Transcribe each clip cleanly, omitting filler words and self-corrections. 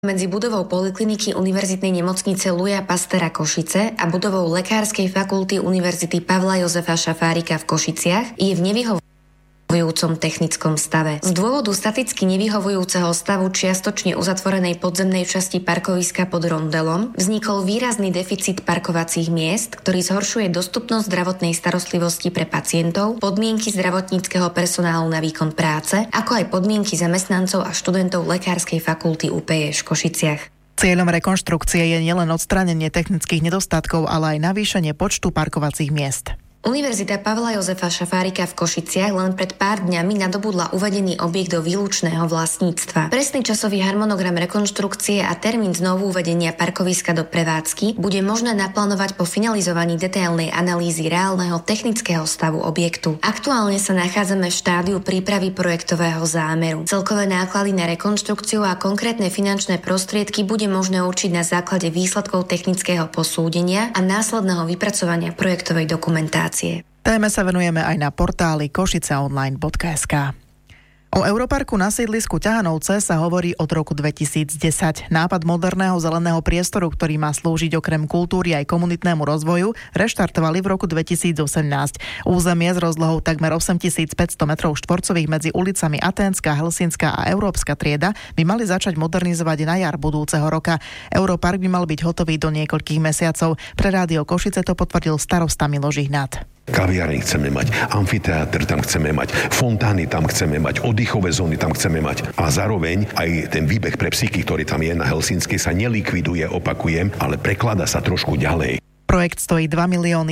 Medzi budovou polikliniky Univerzitnej nemocnice Louisa Pasteur Košice a budovou Lekárskej fakulty Univerzity Pavla Jozefa Šafárika v Košiciach je v nevyhovujúcom technickom stave. Z dôvodu staticky nevyhovujúceho stavu čiastočne uzatvorenej podzemnej časti parkoviska pod rondelom vznikol výrazný deficit parkovacích miest, ktorý zhoršuje dostupnosť zdravotnej starostlivosti pre pacientov, podmienky zdravotníckeho personálu na výkon práce, ako aj podmienky zamestnancov a študentov Lekárskej fakulty UPJ v Košiciach. Cieľom rekonštrukcie je nielen odstránenie technických nedostatkov, ale aj navýšenie počtu parkovacích miest. Univerzita Pavla Jozefa Šafárika v Košiciach len pred pár dňami nadobudla uvedený objekt do výlučného vlastníctva. Presný časový harmonogram rekonštrukcie a termín znovu uvedenia parkoviska do prevádzky bude možné naplánovať po finalizovaní detailnej analýzy reálneho technického stavu objektu. Aktuálne sa nachádzame v štádiu prípravy projektového zámeru. Celkové náklady na rekonštrukciu a konkrétne finančné prostriedky bude možné určiť na základe výsledkov technického posúdenia a následného vypracovania projektovej dokumentácie. Téme sa venujeme aj na portáli košiceonline.sk. O Europarku na sídlisku Ťahanovce sa hovorí od roku 2010. Nápad moderného zeleného priestoru, ktorý má slúžiť okrem kultúry aj komunitnému rozvoju, reštartovali v roku 2018. Územie s rozlohou takmer 8500 m2 medzi ulicami Aténska, Helsinská a Európska trieda by mali začať modernizovať na jar budúceho roka. Europark by mal byť hotový do niekoľkých mesiacov. Pre Rádio Košice to potvrdil starosta Miloš Ihnát. Kaviareň chceme mať, amfiteáter tam chceme mať, fontány tam chceme mať, oddychové zóny tam chceme mať. A zároveň aj ten výbeh pre psíky, ktorý tam je na Helsinskej, sa nelikviduje, opakujem, ale prekladá sa trošku ďalej. Projekt stojí 2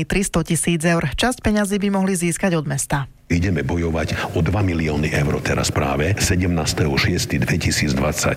300 000 eur. Časť peňazí by mohli získať od mesta. Ideme bojovať o 2 milióny eur teraz práve. 17.6.2026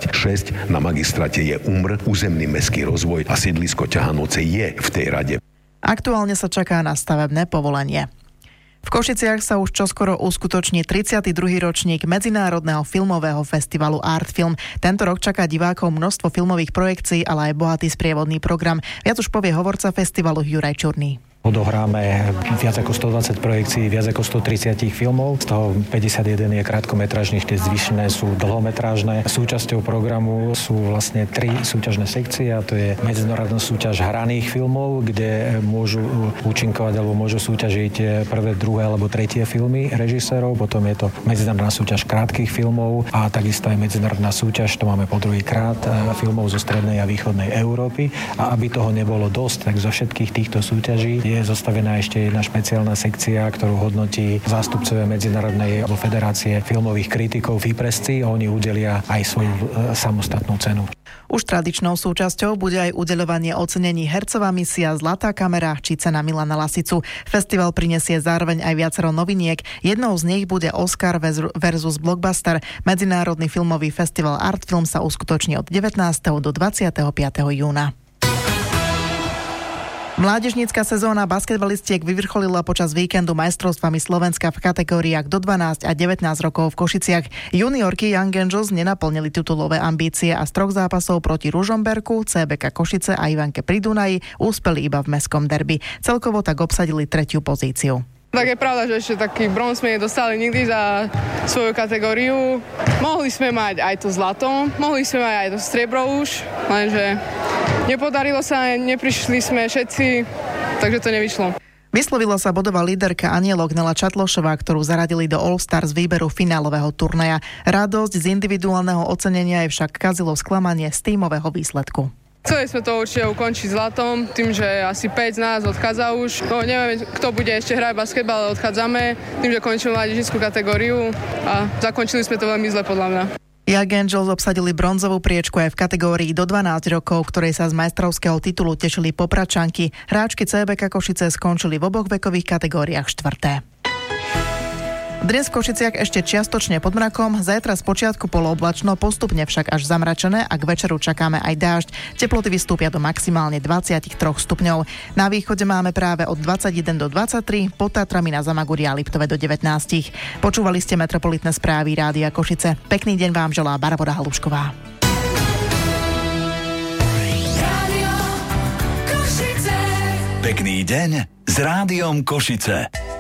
na magistráte je UMR, územný mestský rozvoj, a sídlisko Ťahanovce je v tej rade. Aktuálne sa čaká na stavebné povolenie. V Košiciach sa už čoskoro uskutoční 32. ročník Medzinárodného filmového festivalu Artfilm. Tento rok čaká divákov množstvo filmových projekcií, ale aj bohatý sprievodný program. Viac už povie hovorca festivalu Juraj Čurný. Odohráme viac ako 120 projekcií, viac ako 130 filmov, z toho 51 je krátkometrážnych, tie zvyšné sú dlhometrážne. Súčasťou programu sú vlastne 3 súťažné sekcie, a to je medzinárodná súťaž hraných filmov, kde môžu účinkovať alebo môžu súťažiť prvé, druhé alebo tretie filmy režisérov, potom je to medzinárodná súťaž krátkych filmov a takisto aj medzinárodná súťaž, to máme po druhýkrát, filmov zo strednej a východnej Európy. A aby toho nebolo dosť, tak zo všetkých týchto súťaží je zostavená ešte jedna špeciálna sekcia, ktorú hodnotí zástupcovia Medzinárodnej alebo Federácie filmových kritikov FIPRESCI. Oni udelia aj svoju samostatnú cenu. Už tradičnou súčasťou bude aj udeľovanie ocenení Hercová misia, Zlatá kamera či cena Milana Lasicu. Festival prinesie zároveň aj viacero noviniek. Jednou z nich bude Oscar versus Blockbuster. Medzinárodný filmový festival Artfilm sa uskutoční od 19. do 25. júna. Mládežnícka sezóna basketbalistiek vyvrcholila počas víkendu majstrovstvami Slovenska v kategóriách do 12 a 19 rokov v Košiciach. Juniorky Young Angels nenaplnili titulové ambície a z 3 zápasov proti Ružomberku, CBK Košice a Ivanke pri Dunaji úspeli iba v mestskom derby. Celkovo tak obsadili 3. pozíciu. Tak je pravda, že ešte taký bronz sme nedostali nikdy za svoju kategóriu. Mohli sme mať aj to zlato, mohli sme mať aj to striebro už, lenže nepodarilo sa, neprišli sme všetci, takže to nevyšlo. Vyslovila sa bodová líderka Anielok Nela Čatlošová, ktorú zaradili do All-Star z výberu finálového turnaja. Radosť z individuálneho ocenenia je však kazilo sklamanie z tímového výsledku. Chceli sme to určite ukončiť zlatom, tým, že asi 5 z nás odchádza už. No, nevieme, kto bude ešte hrať basketbal, ale odchádzame, tým, že končíme mládežnícku kategóriu a zakončili sme to veľmi zle podľa mňa. Young Angels obsadili bronzovú priečku aj v kategórii do 12 rokov, ktorej sa z majstrovského titulu tešili Popračanky. Hráčky CBK Košice skončili v oboch vekových kategóriách 4. Dnes v Košiciach ešte čiastočne pod mrakom, zajtra spočiatku polooblačno, postupne však až zamračené a k večeru čakáme aj dážď. Teploty vystúpia do maximálne 23 stupňov. Na východe máme práve od 21 do 23, pod Tatrami na Zamaguri a Liptove do 19. Počúvali ste metropolitné správy Rádia Košice. Pekný deň vám želá Barbora Halušková. Pekný deň s Rádiom Košice.